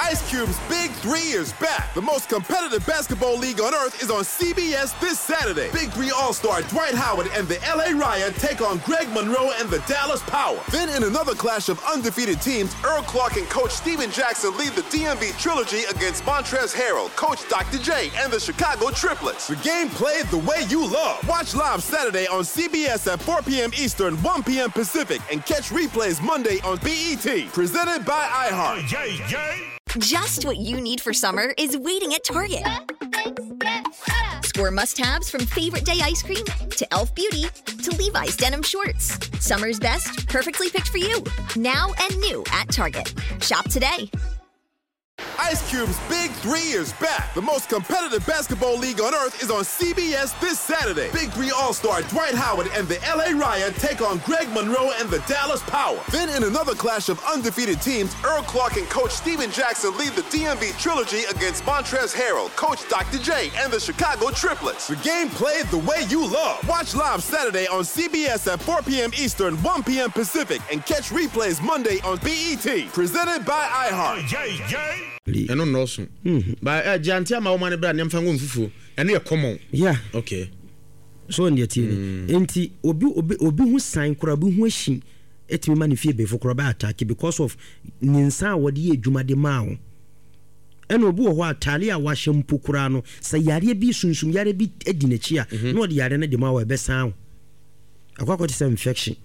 Ice Cube's Big 3 is back. The most competitive basketball league on earth is on CBS this Saturday. Big 3 All-Star Dwight Howard and the LA Riot take on Greg Monroe and the Dallas Power. Then in another clash of undefeated teams, Earl Clark and Coach Steven Jackson lead the DMV Trilogy against Montrezl Harrell, Coach Dr. J, and the Chicago Triplets. The game played the way you love. Watch live Saturday on CBS at 4 p.m. Eastern, 1 p.m. Pacific, and catch replays Monday on BET. Presented by iHeart. Just what you need for summer is waiting at Target. Score must-haves from favorite day ice cream to Elf Beauty to Levi's denim shorts. Summer's best, perfectly picked for you. Now and new at Target. Shop today. Ice Cube's Big 3 is back. The most competitive basketball league on earth is on CBS this Saturday. Big 3 All-Star Dwight Howard and the LA Riot take on Greg Monroe and the Dallas Power. Then in another clash of undefeated teams, Earl Clark and Coach Steven Jackson lead the DMV Trilogy against Montrezl Harrell, Coach Dr. J, and the Chicago Triplets. The game played the way you love. Watch live Saturday on CBS at 4 p.m. Eastern, 1 p.m. Pacific, and catch replays Monday on BET. Presented by iHeart. Eno no so. Ba Janti ama wo mane bra ne mfa ngom fufu. Eno ye common. Yeah. Okay. So on tie ni. Enti obi hu san kora bi hu ahyi etimi ma ne fie be fokora ba attack because of ninsa wode ye adwuma de ma wo. Eno obi wo ho atale a wahye mpokura no sa yare bi sunsum yare bi edi na chi a no ode yare na de ma wo be san wo. Akwakoti some infection.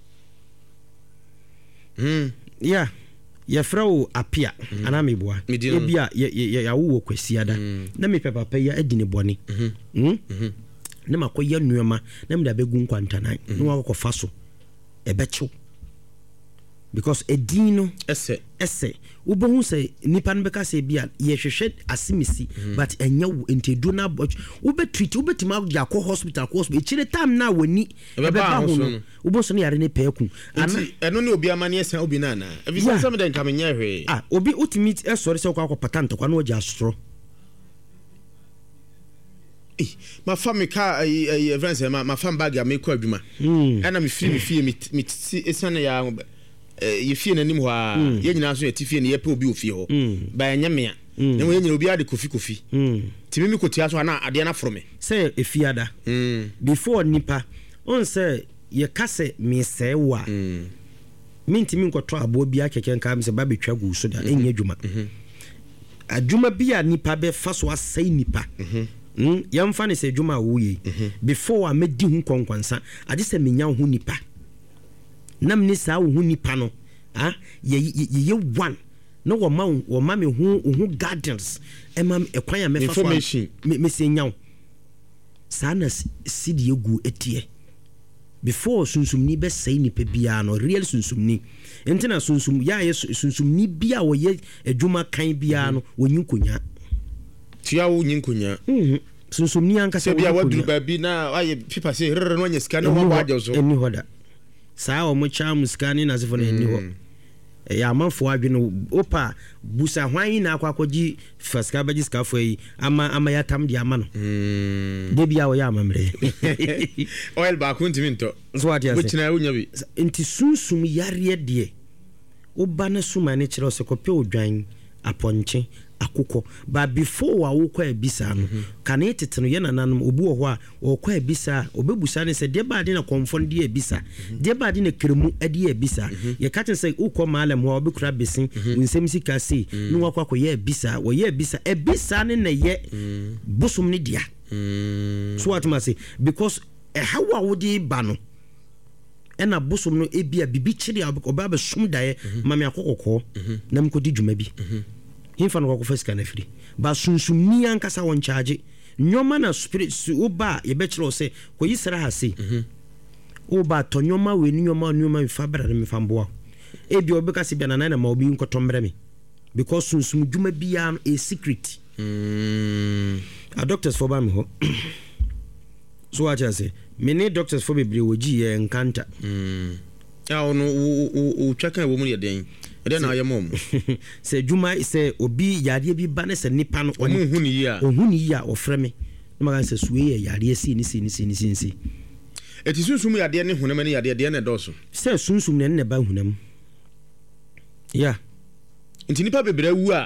Yeah. Ye frawo apia ana meboa ebia ya wo kwasiada na me papa ya adine bone na makoya nuoma na me da begu nkwantanan na wa kofa so ebecho because edino ese ubohu say nipa no beka say bia ye hwehwe asimisi but enya wo entedu na ube treat ube tima ya ko hospital chire time na wani ebeba ho ubo so ne yare ne peku eno ne obi amane esa obi na na evisa some den kamenya hwe obi ultimate sorry say kwa patent kwa no ja astro ma fami ka events ma fam bag ya me ko adwuma ana me fie me esane ya ye fie nanim ho a ye nyina so ye tifie ne ye pe obi ofie ho ba enya me a na mo ye nyina obi ade kofi timi mi kotia so na ade na frome say efiada before nipa on say ye kase me say wa minti mi nkoto abo bi akeke nka me say ba betwa gu so da enya adwuma adwuma bi a nipa be fa so asai nipa yamfa ne say adwuma wo ye before a medi hu konkwansa ade say menya hu nipa nam ni sa wo hu nipa no ye one no wo ma me hu gardens emam ekwan ya mefa information me se nyaw sana sidi egu etie before sunsumni be say nipa bia no real sunsumni entina sunsum ya ye sunsumni bia wo ye adwuma kan bia no wonyinkonya tia wo nyinkonya sunsumni anka se bia wadu ba bi na aye pipa se rere no nya sika no ho agye so eni hoda saa o mo cha muskani na sefo na eni ho ya amanfo adwene opa busa hwan na akwakoji faska baji skafo yi ama ya tam di ama no de bia wo ya amamre oil ba ko ntimi nto so what you say buchina unya bi enti sunsum yare de oba na suma ne kire o se kopɛ odwan aponche akukɔ ba before wa wo kwa ebisa no kana eteteno ye nananom obi wo ho a wo kwa ebisa obebusa ne se de ba de na konfon de ebisa de ba de na kremu ade ebisa ye ka ten se ukɔ malam ho obekura besin nsem sika sei no wakwa kɔ ye ebisa wo ye ebisa ne na ye busum ne dia so what ma say because how wa di ba no ena busum no ebia bibi chiri oba be sum dae mame akokɔ na mkodi dwuma bi himfa no kwa fiska na firi ba sunsum ni ankasa won charge nyoma na spirit oba ye be kire se ko yisra ha se oba to nyoma we ni nyoma fa bra me fa mboa e bi obeka se bia na na ma obi nkoto mbre me because sunsum dwuma bia no a secret a doctors for ba me ho so what I say many doctors for bebre woji ye nkanta ya ono o twaka wo mu ye den ede na ayemom se dwuma se obi yare bi ba ne se nipa no ohun ni ya ofre me no ma se suwe ye yare si ni eti sunsum yade ne hunam ne yade de na doso se sunsum ne ba hunam ya nti nipa bebre wu a